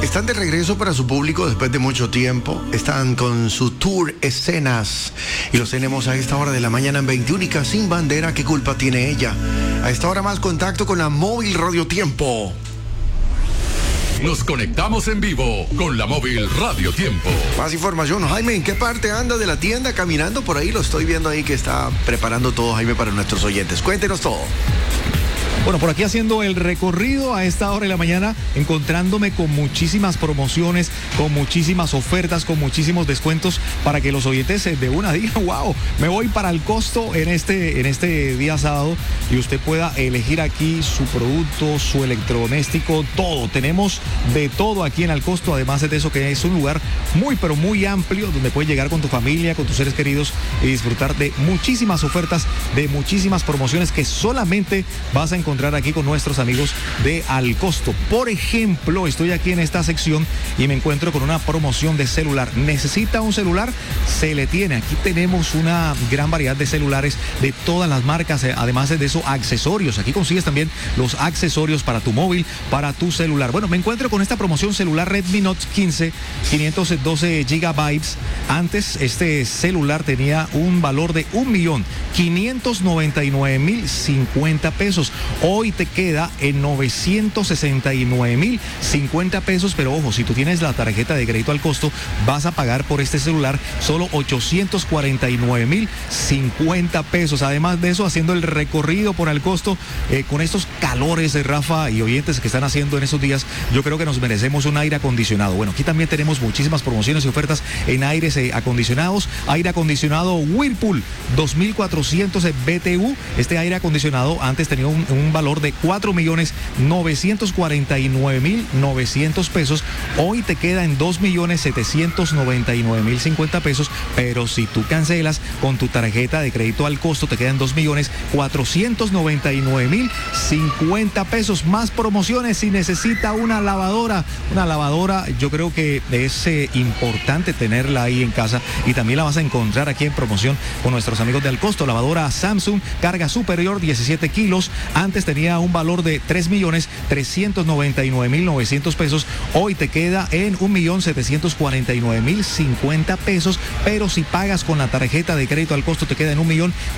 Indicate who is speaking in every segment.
Speaker 1: Están de regreso para su público después de mucho tiempo. Están con su tour Escenas y los tenemos a esta hora de la mañana en 21 sin bandera. ¿Qué culpa tiene ella? A esta hora más contacto con la móvil Radio Tiempo.
Speaker 2: Nos conectamos en vivo con la móvil Radio Tiempo.
Speaker 1: Más información. Jaime, ¿en qué parte anda de la tienda caminando por ahí? Lo estoy viendo ahí que está preparando todo, Jaime, para nuestros oyentes. Cuéntenos todo.
Speaker 3: Bueno, por aquí haciendo el recorrido a esta hora de la mañana, encontrándome con muchísimas promociones, con muchísimas ofertas, con muchísimos descuentos para que los oyentes de una digan, wow, me voy para el Costo en este día sábado y usted pueda elegir aquí su producto, su electrodoméstico, todo. Tenemos de todo aquí en el Costo, además de eso que es un lugar muy, pero muy amplio donde puedes llegar con tu familia, con tus seres queridos y disfrutar de muchísimas ofertas, de muchísimas promociones que solamente vas a encontrar aquí con nuestros amigos de Al Costo. Por ejemplo, estoy aquí en esta sección y me encuentro con una promoción de celular. ¿Necesita un celular? Se le tiene. Aquí tenemos una gran variedad de celulares de todas las marcas, además de eso, accesorios. Aquí consigues también los accesorios para tu móvil, para tu celular. Bueno, me encuentro con esta promoción celular Redmi Note 15, 512 gigabytes. Antes este celular tenía un valor de 1.599.050 pesos. Hoy te queda en 969.050 pesos, pero ojo, si tú tienes la tarjeta de crédito Al Costo, vas a pagar por este celular solo 849.050 pesos. Además de eso, haciendo el recorrido por Al Costo, con estos calores de Rafa y oyentes que están haciendo en esos días, yo creo que nos merecemos un aire acondicionado. Bueno, aquí también tenemos muchísimas promociones y ofertas en aires acondicionados. Aire acondicionado Whirlpool 2400 BTU. Este aire acondicionado antes tenía un valor de 4.949.900 pesos. Hoy te queda en 2.799.050 pesos, pero si tú cancelas con tu tarjeta de crédito Al Costo, te quedan 2.499.050 pesos. Más promociones. Si necesita una lavadora, yo creo que es importante tenerla ahí en casa y también la vas a encontrar aquí en promoción con nuestros amigos de Al Costo. Lavadora Samsung, carga superior 17 kilos. Antes tenía un valor de 3.399.900 pesos. Hoy te queda en 1.749.050 pesos, pero si pagas con la tarjeta de crédito Al Costo, te queda en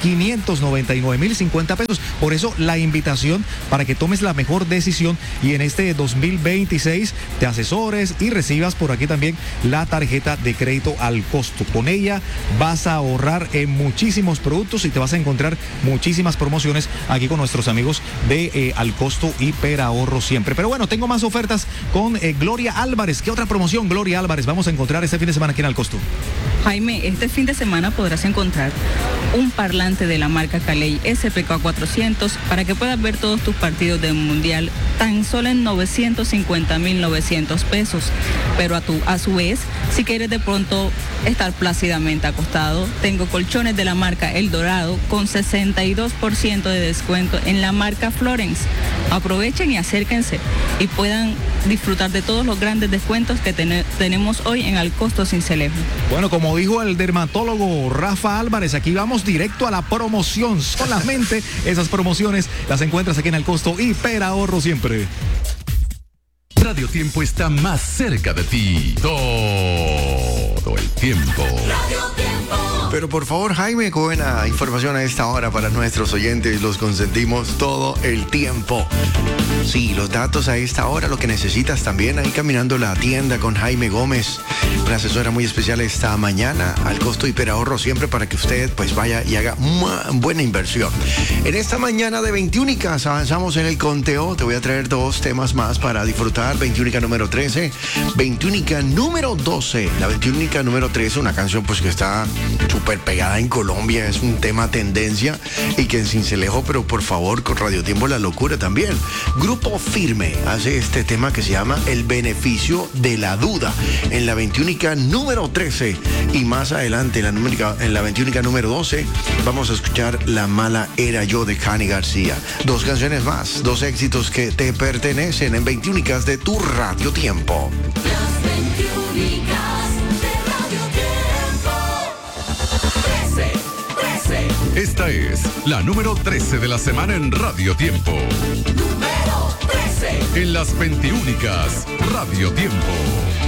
Speaker 3: 1.599.050 pesos. Por eso la invitación para que tomes la mejor decisión y en este 2026 te asesores y recibas por aquí también la tarjeta de crédito Al Costo. Con ella vas a ahorrar en muchísimos productos y te vas a encontrar muchísimas promociones aquí con nuestros amigos de Al Costo Hiperahorro siempre. Pero bueno, tengo más ofertas con Gloria Álvarez. ¿Qué otra promoción, Gloria Álvarez, vamos a encontrar este fin de semana aquí en Al Costo?
Speaker 4: Jaime, este fin de semana podrás encontrar un parlante de la marca Caley SPK 400 para que puedas ver todos tus partidos del Mundial tan solo en 950.900 pesos. Pero a su vez, si quieres de pronto estar plácidamente acostado, tengo colchones de la marca El Dorado con 62% de descuento en la marca Florence. Aprovechen y acérquense y puedan disfrutar de todos los grandes descuentos que tenemos hoy en Al Costo Sincelejo.
Speaker 3: Bueno, como dijo el dermatólogo Rafa Álvarez, aquí vamos directo a la promoción. Solamente esas promociones las encuentras aquí en Al Costo Hiperahorro siempre.
Speaker 2: Radio Tiempo está más cerca de ti todo el tiempo.
Speaker 1: Radio Tiempo. Pero por favor, Jaime, con buena información a esta hora para nuestros oyentes, los consentimos todo el tiempo. Sí, los datos a esta hora, lo que necesitas también, ahí caminando la tienda con Jaime Gómez, una asesora muy especial esta mañana, Al Costo Hiperahorro siempre para que usted pues vaya y haga una buena inversión. En esta mañana de 21 avanzamos en el conteo, te voy a traer dos temas más para disfrutar. 21 número 13, 21 número 12, la 21 número 13, una canción pues que está súper pegada en Colombia, es un tema tendencia y que en Sincelejo, pero por favor con Radio Tiempo la locura también. Grupo Firme hace este tema que se llama El Beneficio de la Duda en la 21 número 13 y más adelante en la 21 número 12 vamos a escuchar La Mala Era Yo de Cani García. Dos canciones más, dos éxitos que te pertenecen en 21 de tu Radio Tiempo.
Speaker 5: Las 21 de Radio Tiempo. 13.
Speaker 2: Esta es la número 13 de la semana en Radio Tiempo.
Speaker 5: Número 13.
Speaker 2: en las 21 Radio Tiempo.